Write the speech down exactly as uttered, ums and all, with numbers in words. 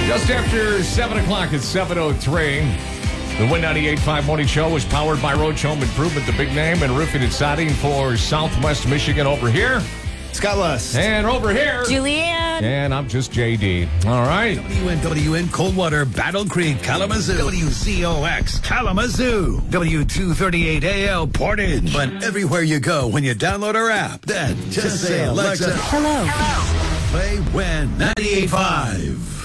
Just after seven o'clock at seven oh three. The Win ninety-eight point five Morning Show was powered by Roach Home Improvement, the big name, and roofing and siding for Southwest Michigan. Over here, Scott Lust. and over here, Julianne. and I'm just J D. All right. W N W N Coldwater, Battle Creek, Kalamazoo. W Z O X, Kalamazoo. W two thirty-eight A L, Portage. But everywhere you go when you download our app, then just, just say, Alexa, Hello. play Win ninety-eight point five.